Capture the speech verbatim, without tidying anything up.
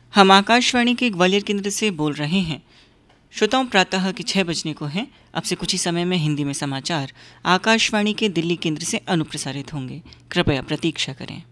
हम आकाशवाणी के ग्वालियर केंद्र से बोल रहे हैं। श्रोताओं, प्रातः के छः बजने को हैं। अब से कुछ ही समय में हिंदी में समाचार आकाशवाणी के दिल्ली केंद्र से अनुप्रसारित होंगे। कृपया प्रतीक्षा करें।